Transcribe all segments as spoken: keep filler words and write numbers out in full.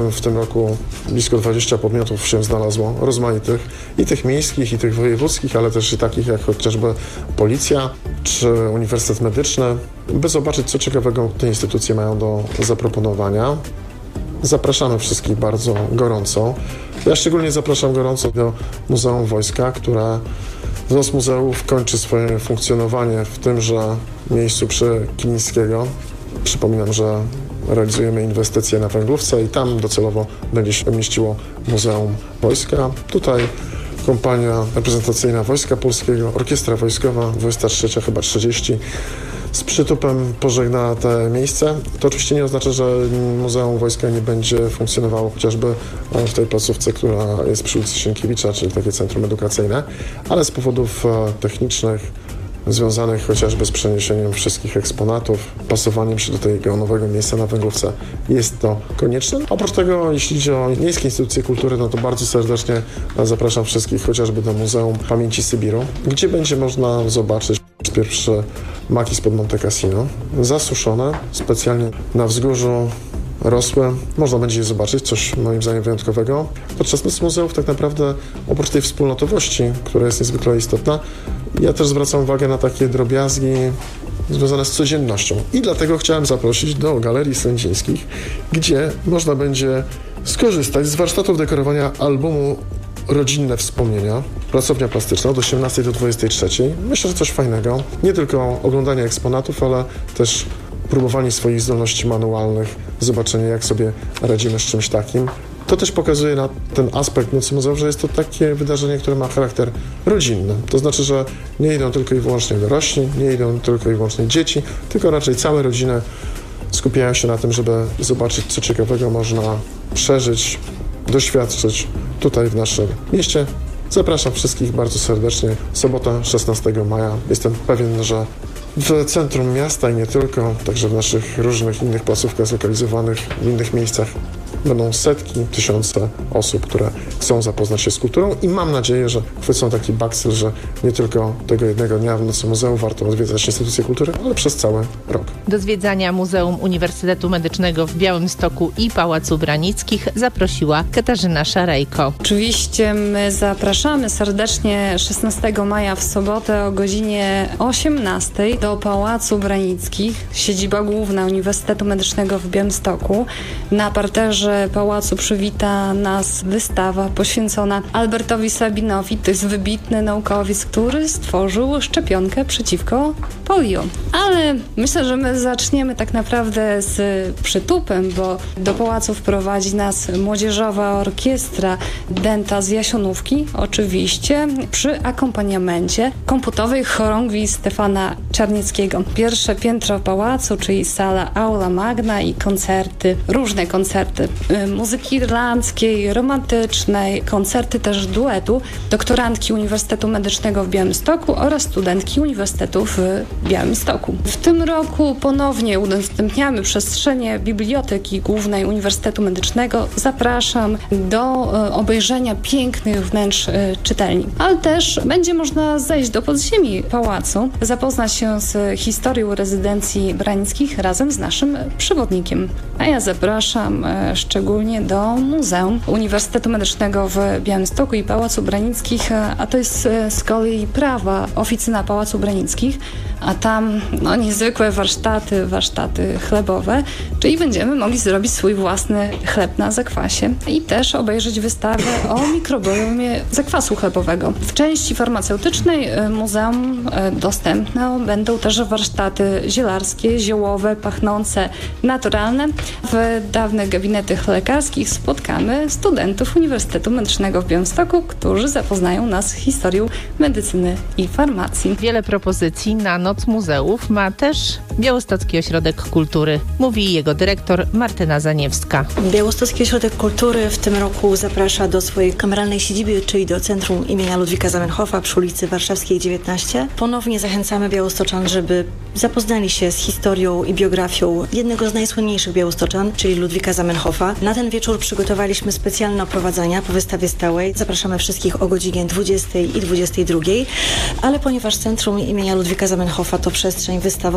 W tym roku blisko dwadzieścia podmiotów się znalazło, rozmaitych, i tych miejskich, i tych wojewódzkich, ale też i takich jak chociażby Policja czy Uniwersytet Medyczny, by zobaczyć, co ciekawego te instytucje mają do zaproponowania. Zapraszamy wszystkich bardzo gorąco. Ja szczególnie zapraszam gorąco do Muzeum Wojska, które z Nos Muzeów kończy swoje funkcjonowanie w tymże miejscu przy Kilińskiego. Przypominam, że realizujemy inwestycje na Węglówce i tam docelowo będzie się mieściło Muzeum Wojska. Tutaj kompania reprezentacyjna Wojska Polskiego, Orkiestra Wojskowa, dwudziesta trzecia, chyba trzydzieści, z przytupem pożegna te miejsce. To oczywiście nie oznacza, że Muzeum Wojska nie będzie funkcjonowało chociażby w tej placówce, która jest przy ulicy Sienkiewicza, czyli takie centrum edukacyjne, ale z powodów technicznych związanych chociażby z przeniesieniem wszystkich eksponatów, pasowaniem się do tego nowego miejsca na Węglówce, jest to konieczne. Oprócz tego, jeśli idzie o miejskie instytucje kultury, no to bardzo serdecznie zapraszam wszystkich chociażby do Muzeum Pamięci Sybiru, gdzie będzie można zobaczyć pierwsze maki spod Monte Cassino, zasuszone specjalnie na wzgórzu, rosłe. Można będzie je zobaczyć, coś moim zdaniem wyjątkowego. Podczas Nocy Muzeów tak naprawdę, oprócz tej wspólnotowości, która jest niezwykle istotna, ja też zwracam uwagę na takie drobiazgi związane z codziennością. I dlatego chciałem zaprosić do Galerii Sędzińskich, gdzie można będzie skorzystać z warsztatów dekorowania albumu Rodzinne Wspomnienia, pracownia plastyczna od osiemnastej do dwudziestej trzeciej. Myślę, że coś fajnego. Nie tylko oglądanie eksponatów, ale też próbowanie swoich zdolności manualnych, zobaczenie, jak sobie radzimy z czymś takim. To też pokazuje na ten aspekt Nocy Muzeów, że jest to takie wydarzenie, które ma charakter rodzinny. To znaczy, że nie idą tylko i wyłącznie dorośli, nie idą tylko i wyłącznie dzieci, tylko raczej całe rodziny skupiają się na tym, żeby zobaczyć, co ciekawego można przeżyć, doświadczyć tutaj w naszym mieście. Zapraszam wszystkich bardzo serdecznie. Sobota, szesnastego maja. Jestem pewien, że w centrum miasta i nie tylko, także w naszych różnych innych placówkach zlokalizowanych w innych miejscach będą setki, tysiące osób, które chcą zapoznać się z kulturą i mam nadzieję, że chwycą taki bakcyl, że nie tylko tego jednego dnia w Nocy Muzeum warto odwiedzać instytucje kultury, ale przez cały rok. Do zwiedzania Muzeum Uniwersytetu Medycznego w Białymstoku i Pałacu Branickich zaprosiła Katarzyna Szarejko. Oczywiście my zapraszamy serdecznie szesnastego maja w sobotę o godzinie osiemnastej do Pałacu Branickich, siedziba główna Uniwersytetu Medycznego w Białymstoku. Na parterze pałacu przywita nas wystawa poświęcona Albertowi Sabinowi. To jest wybitny naukowiec, który stworzył szczepionkę przeciwko polio. Ale myślę, że my zaczniemy tak naprawdę z przytupem, bo do pałacu wprowadzi nas młodzieżowa orkiestra Dęta z Jasionówki, oczywiście przy akompaniamencie komputowej chorągwi Stefana Czarnieckiego. Pierwsze piętro pałacu, czyli sala Aula Magna i koncerty, różne koncerty muzyki irlandzkiej, romantycznej, koncerty też duetu doktorantki Uniwersytetu Medycznego w Białymstoku oraz studentki Uniwersytetu w Białymstoku. W tym roku ponownie udostępniamy przestrzenie Biblioteki Głównej Uniwersytetu Medycznego. Zapraszam do obejrzenia pięknych wnętrz czytelni. Ale też będzie można zejść do podziemi pałacu, zapoznać się z historią rezydencji branickich razem z naszym przewodnikiem. A ja zapraszam szczególnie do Muzeum Uniwersytetu Medycznego w Białymstoku i Pałacu Branickich, a to jest z kolei prawa oficyna Pałacu Branickich, a tam no, niezwykłe warsztaty, warsztaty chlebowe, czyli będziemy mogli zrobić swój własny chleb na zakwasie i też obejrzeć wystawę o mikrobiomie zakwasu chlebowego. W części farmaceutycznej muzeum dostępne będą też warsztaty zielarskie, ziołowe, pachnące, naturalne. W dawnych gabinetach lekarskich spotkamy studentów Uniwersytetu Medycznego w Białymstoku, którzy zapoznają nas z historią medycyny i farmacji. Wiele propozycji na Noc Muzeów ma też Białostocki Ośrodek Kultury, mówi jego dyrektor Martyna Zaniewska. Białostocki Ośrodek Kultury w tym roku zaprasza do swojej kameralnej siedziby, czyli do Centrum imienia Ludwika Zamenhofa przy ulicy Warszawskiej dziewiętnaście. Ponownie zachęcamy białostoczan, żeby zapoznali się z historią i biografią jednego z najsłynniejszych białostoczan, czyli Ludwika Zamenhofa. Na ten wieczór przygotowaliśmy specjalne oprowadzania po wystawie stałej. Zapraszamy wszystkich o godzinie dwudziestej i dwudziestej drugiej, ale ponieważ Centrum imienia Ludwika Zamenhofa to przestrzeń wystawowa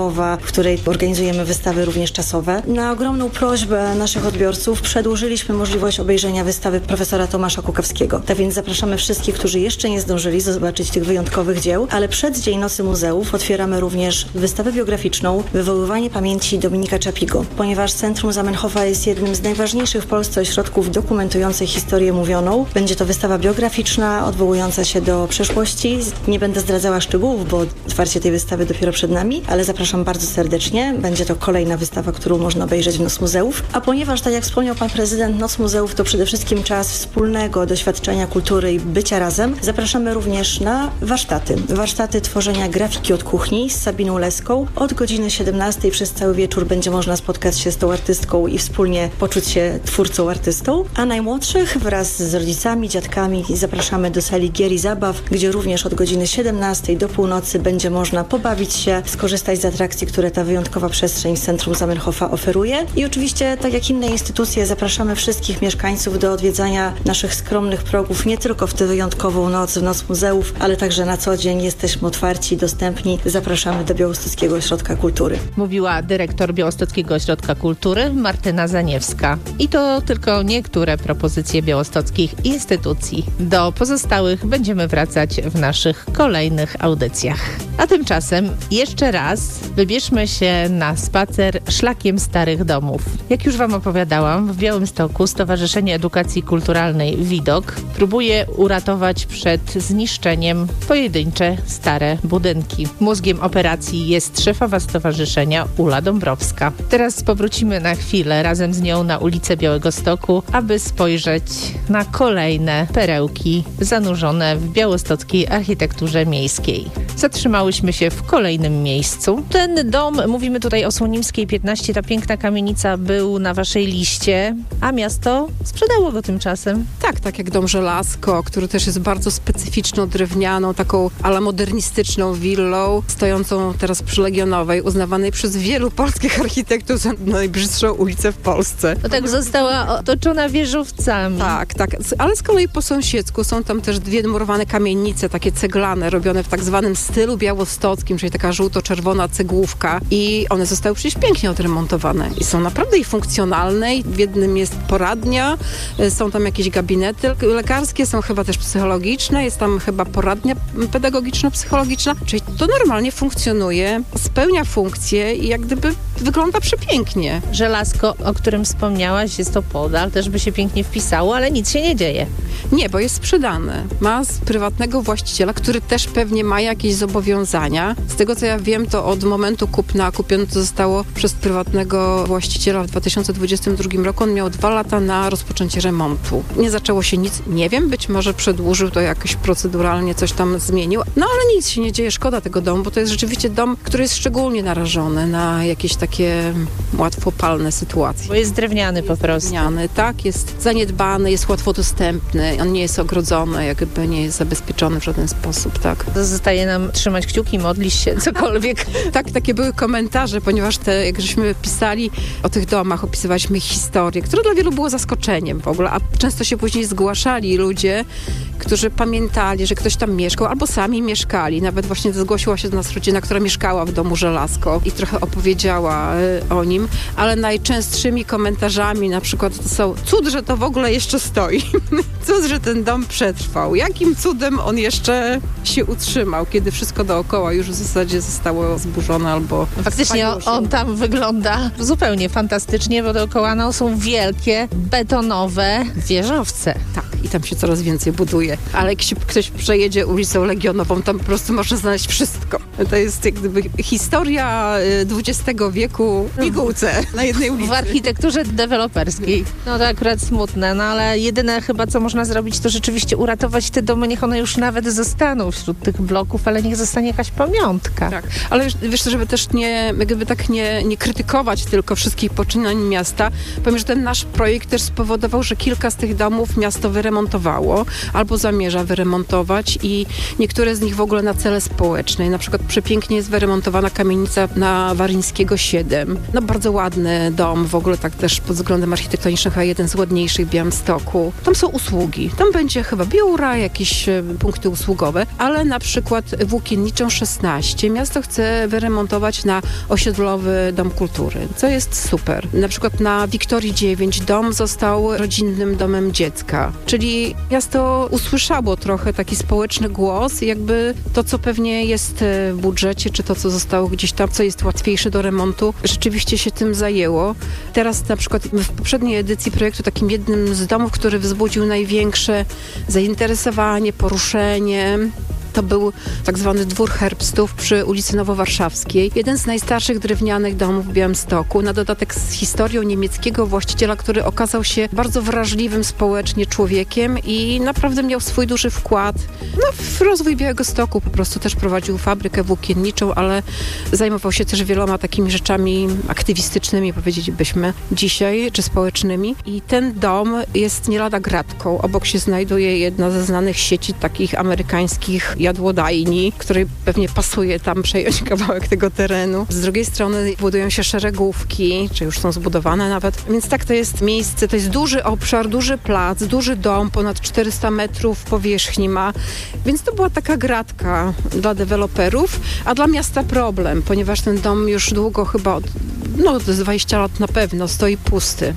w której organizujemy wystawy również czasowe. Na ogromną prośbę naszych odbiorców przedłużyliśmy możliwość obejrzenia wystawy profesora Tomasza Kukawskiego. Tak więc zapraszamy wszystkich, którzy jeszcze nie zdążyli zobaczyć tych wyjątkowych dzieł, ale przed Dzień Nocy Muzeów otwieramy również wystawę biograficzną Wywoływanie pamięci Dominika Czapigo, ponieważ Centrum Zamenhofa jest jednym z najważniejszych w Polsce ośrodków dokumentujących historię mówioną. Będzie to wystawa biograficzna, odwołująca się do przeszłości. Nie będę zdradzała szczegółów, bo otwarcie tej wystawy dopiero przed nami, ale zapraszam bardzo serdecznie. Będzie to kolejna wystawa, którą można obejrzeć w Noc Muzeów. A ponieważ, tak jak wspomniał pan prezydent, Noc Muzeów to przede wszystkim czas wspólnego doświadczenia kultury i bycia razem, zapraszamy również na warsztaty. Warsztaty tworzenia grafiki od kuchni z Sabiną Leską. Od godziny siedemnastej przez cały wieczór będzie można spotkać się z tą artystką i wspólnie poczuć się twórcą, artystą. A najmłodszych wraz z rodzicami, dziadkami zapraszamy do sali gier i zabaw, gdzie również od godziny siedemnastej do północy będzie można pobawić się, skorzystać z atrakcji, które ta wyjątkowa przestrzeń z Centrum Zamenhofa oferuje. I oczywiście, tak jak inne instytucje, zapraszamy wszystkich mieszkańców do odwiedzania naszych skromnych progów, nie tylko w tę wyjątkową noc, w Noc Muzeów, ale także na co dzień jesteśmy otwarci, dostępni. Zapraszamy do Białostockiego Ośrodka Kultury. Mówiła dyrektor Białostockiego Ośrodka Kultury Martyna Zaniewska. I to tylko niektóre propozycje białostockich instytucji. Do pozostałych będziemy wracać w naszych kolejnych audycjach. A tymczasem jeszcze raz wybierzmy się na spacer szlakiem starych domów. Jak już wam opowiadałam, w Białymstoku Stowarzyszenie Edukacji Kulturalnej Widok próbuje uratować przed zniszczeniem pojedyncze stare budynki. Mózgiem operacji jest szefowa stowarzyszenia Ula Dąbrowska. Teraz powrócimy na chwilę razem z nią na ulicę Białegostoku, aby spojrzeć na kolejne perełki zanurzone w białostockiej architekturze miejskiej. Zatrzymałyśmy się w kolejnym miejscu. Ten dom, mówimy tutaj o Słonimskiej piętnaście, ta piękna kamienica był na waszej liście, a miasto sprzedało go tymczasem. Tak, tak jak dom Żelazko, który też jest bardzo specyficzną, drewnianą, taką ala modernistyczną willą, stojącą teraz przy Legionowej, uznawanej przez wielu polskich architektów za najbrzydszą ulicę w Polsce. No tak została otoczona wieżowcami. Tak, tak, ale z kolei po sąsiedzku są tam też dwie murowane kamienice, takie ceglane, robione w tak zwanym stylu białostockim, czyli taka żółto-czerwona cegłówka i one zostały przecież pięknie odremontowane i są naprawdę i funkcjonalne. W jednym jest poradnia, są tam jakieś gabinety lekarskie, są chyba też psychologiczne, jest tam chyba poradnia pedagogiczno-psychologiczna, czyli to normalnie funkcjonuje, spełnia funkcję i jak gdyby wygląda przepięknie. Żelazko, o którym wspomniałaś, jest to podal, też by się pięknie wpisało, ale nic się nie dzieje. Nie, bo jest sprzedane. Ma z prywatnego właściciela, który też pewnie ma jakieś zobowiązania. Z tego co ja wiem, to od momentu kupna kupione to zostało przez prywatnego właściciela w dwa tysiące dwudziestym drugim roku. On miał dwa lata na rozpoczęcie remontu. Nie zaczęło się nic, nie wiem, być może przedłużył to jakoś proceduralnie, coś tam zmienił. No ale nic się nie dzieje, szkoda tego domu, bo to jest rzeczywiście dom, który jest szczególnie narażony na jakieś takie łatwopalne sytuacje. Bo jest drewniany po prostu. Drewniany, tak, jest zaniedbany, jest łatwo dostępny, on nie jest ogrodzony, jakby nie jest zabezpieczony w żaden sposób, tak. Zostaje nam trzymać kciuki, modlić się, cokolwiek. Tak, takie były komentarze, ponieważ te, jak żeśmy pisali o tych domach, opisywaliśmy ich historię, które dla wielu było zaskoczeniem w ogóle, a często się później zgłaszali ludzie, którzy pamiętali, że ktoś tam mieszkał, albo sami mieszkali. Nawet właśnie zgłosiła się do nas rodzina, która mieszkała w domu Żelazko i trochę opowiedziała y, o nim, ale najczęstszymi komentarzami na przykład to są: cud, że to w ogóle jeszcze stoi. Cud, że ten dom przetrwał. Jakim cudem on jeszcze się utrzymał, kiedy wszystko dookoła już w zasadzie zostało zburzone albo Faktycznie on, on tam wygląda zupełnie fantastycznie, bo dookoła no, są wielkie, betonowe wieżowce. Tak, i tam się coraz więcej buduje. Ale jak się ktoś przejedzie ulicą Legionową, tam po prostu można znaleźć wszystko. To jest jak gdyby historia dwudziestego wieku w pigułce na jednej ulicy. W architekturze deweloperskiej. No to akurat smutne, no ale jedyne chyba co można zrobić, to rzeczywiście uratować te domy, niech one już nawet zostaną wśród tych bloków, ale niech zostanie jakaś pamiątka. Tak, ale wiesz, wiesz żeby też nie, jakby tak nie, nie krytykować tylko wszystkich poczynań miasta, powiem, że ten nasz projekt też spowodował, że kilka z tych domów miasto wyremontowało wyremontowało albo zamierza wyremontować i niektóre z nich w ogóle na cele społeczne. Na przykład przepięknie jest wyremontowana kamienica na Waryńskiego siedem. No bardzo ładny dom, w ogóle tak też pod względem architektonicznym, a jeden z ładniejszych w Białymstoku. Tam są usługi. Tam będzie chyba biura, jakieś e, punkty usługowe, ale na przykład Włókienniczą szesnaście miasto chce wyremontować na osiedlowy dom kultury, co jest super. Na przykład na Wiktorii dziewięć dom został rodzinnym domem dziecka, czyli miasto usłyszało trochę taki społeczny głos, jakby to, co pewnie jest w budżecie, czy to, co zostało gdzieś tam, co jest łatwiejsze do remontu, rzeczywiście się tym zajęło. Teraz na przykład w poprzedniej edycji projektu takim jednym z domów, który wzbudził największe zainteresowanie, poruszenie, to był tak zwany Dwór Herbstów przy ulicy Nowowarszawskiej. Jeden z najstarszych drewnianych domów w Białymstoku. Na dodatek z historią niemieckiego właściciela, który okazał się bardzo wrażliwym społecznie człowiekiem i naprawdę miał swój duży wkład no, w rozwój Białegostoku. Po prostu też prowadził fabrykę włókienniczą, ale zajmował się też wieloma takimi rzeczami aktywistycznymi, powiedzielibyśmy dzisiaj, czy społecznymi. I ten dom jest nie lada gratką. Obok się znajduje jedna ze znanych sieci takich amerykańskich jadłodajni, której pewnie pasuje tam przejąć kawałek tego terenu. Z drugiej strony budują się szeregówki, czy już są zbudowane nawet. Więc tak, to jest miejsce, to jest duży obszar, duży plac, duży dom, ponad czterysta metrów powierzchni ma. Więc to była taka gratka dla deweloperów, a dla miasta problem, ponieważ ten dom już długo, chyba od, no dwadzieścia lat na pewno, stoi pusty.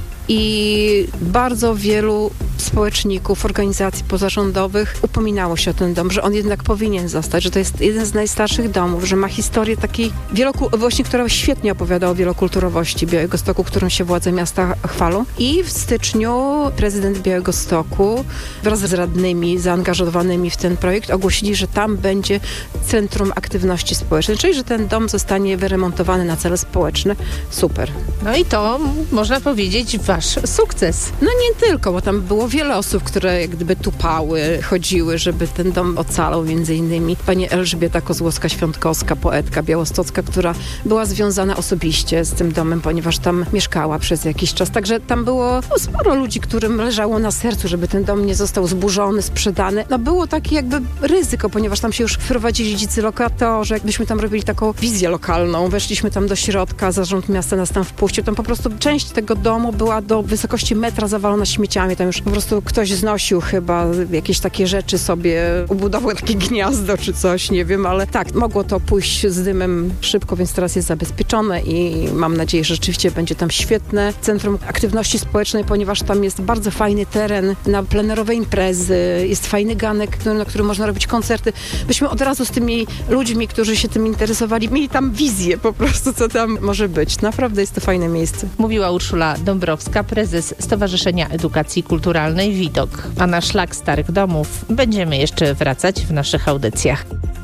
I bardzo wielu społeczników, organizacji pozarządowych upominało się o ten dom, że on jednak powinien zostać, że to jest jeden z najstarszych domów, że ma historię takiej, wieloku- właśnie która świetnie opowiada o wielokulturowości Białegostoku, którą się władze miasta chwalą. I w styczniu prezydent Białegostoku wraz z radnymi zaangażowanymi w ten projekt ogłosili, że tam będzie Centrum Aktywności Społecznej, czyli że ten dom zostanie wyremontowany na cele społeczne. Super. No i to można powiedzieć wasz sukces. No nie tylko, bo tam było wiele osób, które jak gdyby tupały, chodziły, żeby ten dom ocalał, między innymi pani Elżbieta Kozłowska-Świątkowska, poetka białostocka, która była związana osobiście z tym domem, ponieważ tam mieszkała przez jakiś czas. Także tam było no, sporo ludzi, którym leżało na sercu, żeby ten dom nie został zburzony, sprzedany. No było takie jakby ryzyko, ponieważ tam się już wprowadzili dzicy lokatorzy, jakbyśmy tam robili taką wizję lokalną, weszliśmy tam do środka, zarząd miasta nas tam wpuścił, tam po prostu część tego domu była do wysokości metra zawalona śmieciami, tam już po prostu ktoś znosił chyba jakieś takie rzeczy sobie, ubudował takie gniazdo czy coś, nie wiem, ale tak, mogło to pójść z dymem szybko, więc teraz jest zabezpieczone i mam nadzieję, że rzeczywiście będzie tam świetne Centrum Aktywności Społecznej, ponieważ tam jest bardzo fajny teren na plenerowe imprezy, jest fajny ganek, na którym można robić koncerty. Myśmy od razu z tymi ludźmi, którzy się tym interesowali, mieli tam wizję po prostu, co tam może być. Naprawdę jest to fajne miejsce. Mówiła Urszula Dąbrowska, prezes Stowarzyszenia Edukacji Kulturalnej Widok. A na szlak starych domów będziemy jeszcze wracać w naszych audycjach.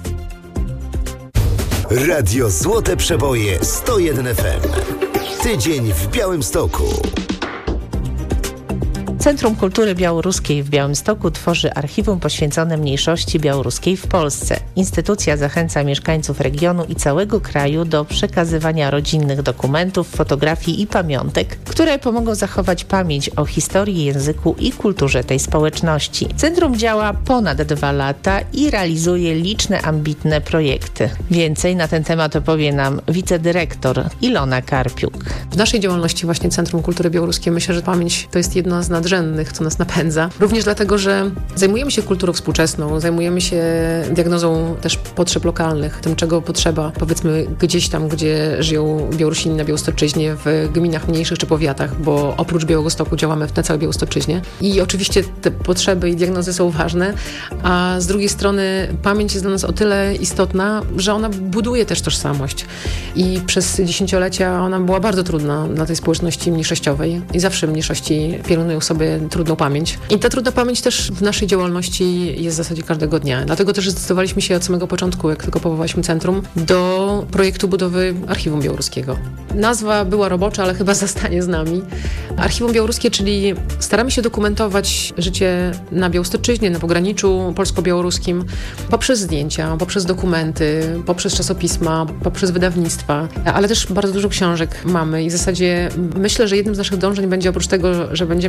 Radio Złote Przeboje sto jeden F M. Tydzień w Białymstoku. Centrum Kultury Białoruskiej w Białymstoku tworzy archiwum poświęcone mniejszości białoruskiej w Polsce. Instytucja zachęca mieszkańców regionu i całego kraju do przekazywania rodzinnych dokumentów, fotografii i pamiątek, które pomogą zachować pamięć o historii, języku i kulturze tej społeczności. Centrum działa ponad dwa lata i realizuje liczne ambitne projekty. Więcej na ten temat opowie nam wicedyrektor Ilona Karpiuk. W naszej działalności właśnie Centrum Kultury Białoruskiej myślę, że pamięć to jest jedna z nadrzędnych, co nas napędza. Również dlatego, że zajmujemy się kulturą współczesną, zajmujemy się diagnozą też potrzeb lokalnych, tym czego potrzeba, powiedzmy gdzieś tam, gdzie żyją Białorusini na Białostoczyźnie, w gminach mniejszych czy powiatach, bo oprócz Białegostoku działamy na całej Białostoczyźnie. I oczywiście te potrzeby i diagnozy są ważne, a z drugiej strony pamięć jest dla nas o tyle istotna, że ona buduje też tożsamość. I przez dziesięciolecia ona była bardzo trudna dla tej społeczności mniejszościowej i zawsze mniejszości pielęgnują sobie trudną pamięć. I ta trudna pamięć też w naszej działalności jest w zasadzie każdego dnia. Dlatego też zdecydowaliśmy się od samego początku, jak tylko powołaliśmy centrum, do projektu budowy Archiwum Białoruskiego. Nazwa była robocza, ale chyba zostanie z nami. Archiwum Białoruskie, czyli staramy się dokumentować życie na Białostoczyźnie, na pograniczu polsko-białoruskim poprzez zdjęcia, poprzez dokumenty, poprzez czasopisma, poprzez wydawnictwa, ale też bardzo dużo książek mamy i w zasadzie myślę, że jednym z naszych dążeń będzie oprócz tego, że będziemy pielęgnować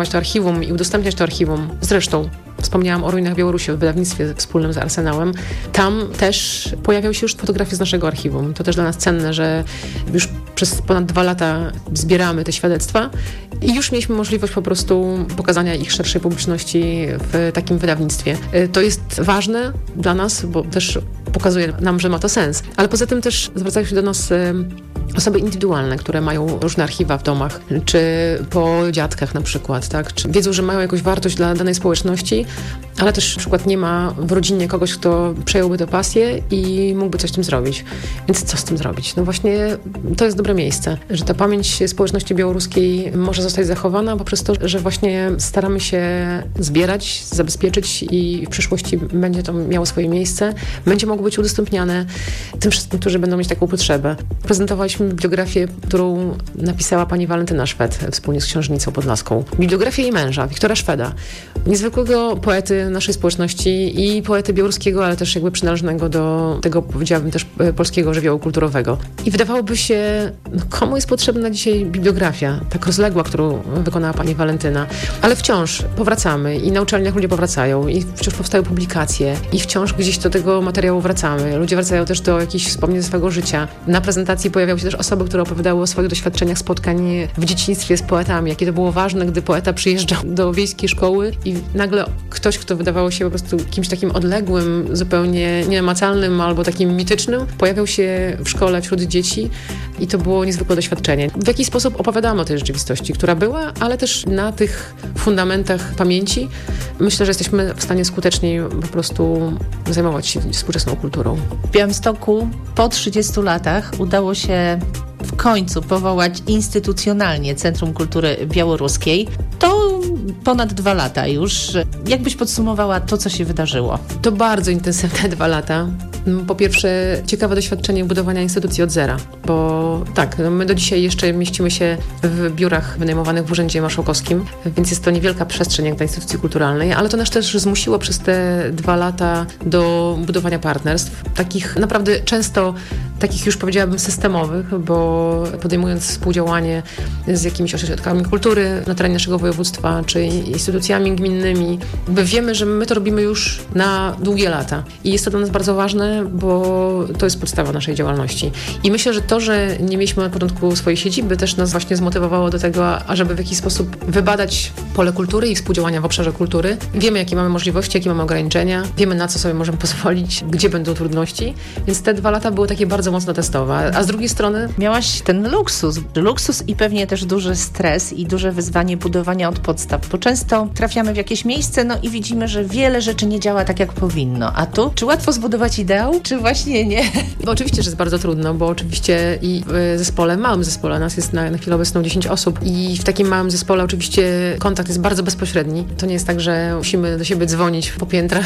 eksponować to archiwum i udostępniać to archiwum. Zresztą wspomniałam o Ruinach Białorusi w wydawnictwie wspólnym z Arsenałem. Tam też pojawiały się już fotografie z naszego archiwum. To też dla nas cenne, że już przez ponad dwa lata zbieramy te świadectwa i już mieliśmy możliwość po prostu pokazania ich szerszej publiczności w takim wydawnictwie. To jest ważne dla nas, bo też pokazuje nam, że ma to sens. Ale poza tym też zwracają się do nas osoby indywidualne, które mają różne archiwa w domach, czy po dziadkach na przykład, tak? Czy wiedzą, że mają jakąś wartość dla danej społeczności, ale też na przykład nie ma w rodzinie kogoś, kto przejąłby tę pasję i mógłby coś z tym zrobić. Więc co z tym zrobić? No właśnie to jest dobre miejsce, że ta pamięć społeczności białoruskiej może zostać zachowana poprzez to, że właśnie staramy się zbierać, zabezpieczyć i w przyszłości będzie to miało swoje miejsce, będzie mogło być udostępniane tym wszystkim, którzy będą mieć taką potrzebę. Prezentowaliśmy bibliografię, którą napisała pani Walentyna Szwed wspólnie z księżnicą podlaską. Bibliografię jej męża, Wiktora Szweda, niezwykłego poety naszej społeczności i poety białoruskiego, ale też jakby przynależnego do tego, powiedziałabym, też polskiego żywiołu kulturowego. I wydawałoby się, no komu jest potrzebna dzisiaj bibliografia, tak rozległa, którą wykonała pani Walentyna, ale wciąż powracamy i na uczelniach ludzie powracają i wciąż powstają publikacje i wciąż gdzieś do tego materiału wracamy. Ludzie wracają też do jakichś wspomnień ze swojego życia. Na prezentacji pojawiały się też osoby, które opowiadały o swoich doświadczeniach spotkań w dzieciństwie z poetami, jakie to było ważne, gdy poeta przyjeżdżał do wiejskiej szkoły i nagle ktoś, kto wydawało się po prostu kimś takim odległym, zupełnie nienamacalnym albo takim mitycznym, pojawiał się w szkole wśród dzieci i to było niezwykłe doświadczenie. W jakiś sposób opowiadamy o tej rzeczywistości, która była, ale też na tych fundamentach pamięci myślę, że jesteśmy w stanie skuteczniej po prostu zajmować się współczesną kulturą. W Białymstoku po trzydziestu latach udało się w końcu powołać instytucjonalnie Centrum Kultury Białoruskiej. To ponad dwa lata już. Jak byś podsumowała to, co się wydarzyło? To bardzo intensywne dwa lata. Po pierwsze, ciekawe doświadczenie budowania instytucji od zera, bo tak, no my do dzisiaj jeszcze mieścimy się w biurach wynajmowanych w Urzędzie Marszałkowskim, więc jest to niewielka przestrzeń jak dla instytucji kulturalnej, ale to nas też zmusiło przez te dwa lata do budowania partnerstw, takich naprawdę często, takich już powiedziałabym systemowych, bo podejmując współdziałanie z jakimiś ośrodkami kultury na terenie naszego województwa, czy instytucjami gminnymi, bo wiemy, że my to robimy już na długie lata i jest to dla nas bardzo ważne, bo to jest podstawa naszej działalności. I myślę, że to, że nie mieliśmy na początku swojej siedziby, też nas właśnie zmotywowało do tego, ażeby w jakiś sposób wybadać pole kultury i współdziałania w obszarze kultury. Wiemy, jakie mamy możliwości, jakie mamy ograniczenia, wiemy, na co sobie możemy pozwolić, gdzie będą trudności, więc te dwa lata były takie bardzo mocno testowe. A z drugiej strony miałaś ten luksus, luksus i pewnie też duży stres i duże wyzwanie budowania od podstaw, bo często trafiamy w jakieś miejsce, no i widzimy, że wiele rzeczy nie działa tak, jak powinno. A tu? Czy łatwo zbudować ideał, czy właśnie nie? Bo oczywiście, że jest bardzo trudno, bo oczywiście i w zespole, małym zespole, nas jest na, na chwilę obecną dziesięć osób i w takim małym zespole oczywiście kontakt jest bardzo bezpośredni. To nie jest tak, że musimy do siebie dzwonić po piętrach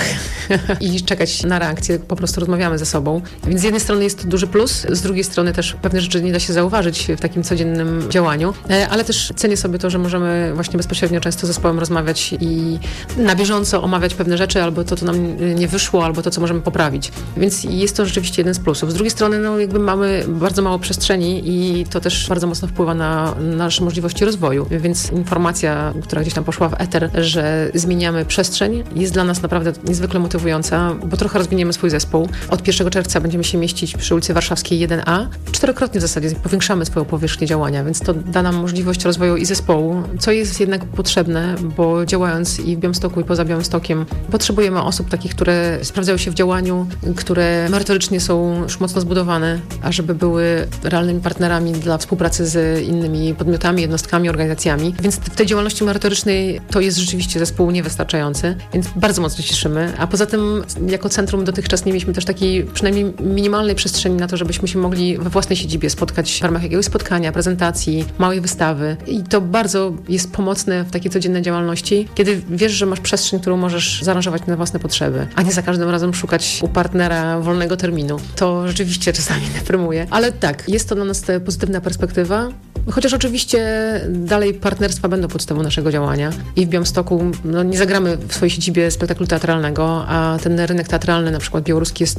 i czekać na reakcję, po prostu rozmawiamy ze sobą. Więc z jednej strony jest to duży plus, z drugiej strony też pewne rzeczy nie da się zauważyć w takim codziennym działaniu, ale też cenię sobie to, że możemy właśnie bezpośrednio często z zespołem rozmawiać i na bieżąco omawiać pewne rzeczy, albo to, co nam nie wyszło, albo to, co możemy poprawić. Więc jest to rzeczywiście jeden z plusów. Z drugiej strony, no jakby mamy bardzo mało przestrzeni i to też bardzo mocno wpływa na nasze możliwości rozwoju. Więc informacja, która gdzieś tam poszła w eter, że zmieniamy przestrzeń, jest dla nas naprawdę niezwykle motywująca, bo trochę rozwiniemy swój zespół. Od pierwszego czerwca będziemy się mieścić przy ulicy Warszawskiej jeden a. Czterokrotnie w zasadzie powiększamy swoją powierzchnię działania, więc to da nam możliwość rozwoju i zespołu, co jest jednak potrzebne, bo działając i w Białymstoku, i poza Białymstokiem, potrzebujemy osób takich, które sprawdzają się w działaniu, które merytorycznie są już mocno zbudowane, a żeby były realnymi partnerami dla współpracy z innymi podmiotami, jednostkami, organizacjami. Więc w tej działalności merytorycznej to jest rzeczywiście zespół niewystarczający, więc bardzo mocno się cieszymy. A poza tym jako centrum dotychczas nie mieliśmy też takiej przynajmniej minimalnej przestrzeni na to, żebyśmy się mogli we własnej siedzibie spotkać w ramach jakiegoś spotkania, prezentacji, małej wystawy. I to bardzo jest pomocne w takiej codziennej działalności, kiedy wiesz, że masz przestrzeń, którą możesz zaaranżować na własne potrzeby, a nie za każdym razem szukać u partnera wolnego terminu. To rzeczywiście czasami deprymuje. Ale tak, jest to dla nas pozytywna perspektywa, chociaż oczywiście dalej partnerstwa będą podstawą naszego działania. I w Białymstoku no, nie zagramy w swojej siedzibie spektaklu teatralnego, a ten rynek teatralny na przykład białoruski jest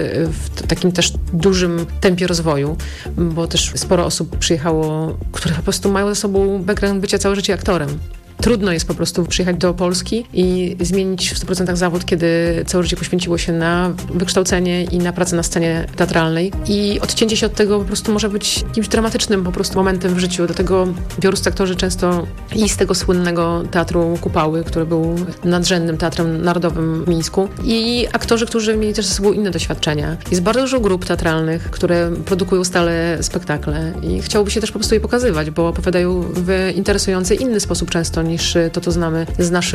w takim też dużym tempie rozwoju, bo też sporo osób przyjechało, które po prostu mają ze sobą background bycia całe życie aktorem. trudno jest po prostu przyjechać do Polski i zmienić w stu procentach zawód, kiedy całe życie poświęciło się na wykształcenie i na pracę na scenie teatralnej. I odcięcie się od tego po prostu może być jakimś dramatycznym po prostu momentem w życiu. Dlatego białoruscy aktorzy często i z tego słynnego Teatru Kupały, który był nadrzędnym teatrem narodowym w Mińsku, i aktorzy, którzy mieli też ze sobą inne doświadczenia. Jest bardzo dużo grup teatralnych, które produkują stale spektakle i chciałoby się też po prostu je pokazywać, bo opowiadają w interesujący inny sposób często niż to, co znamy z naszych